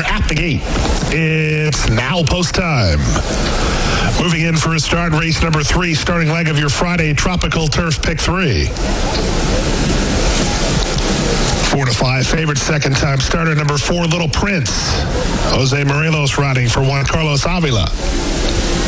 at the gate. It's now post time. Moving in for a start, race number 3, starting leg of your Friday Tropical Turf Pick 3. 4 to 5 favorite, second time starter number 4, Little Prince. Jose Morelos riding for Juan Carlos Avila.